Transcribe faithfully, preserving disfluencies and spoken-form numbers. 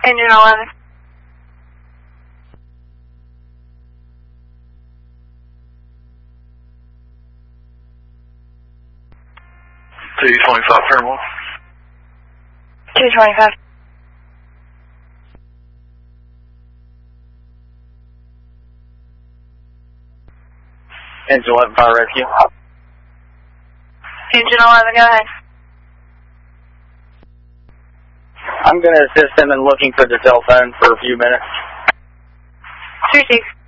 Engine eleven. two twenty-five, turn one. two twenty-five. Engine eleven, fire rescue. Engine eleven, go ahead. I'm going to assist him in looking for the cell phone for a few minutes. Three six.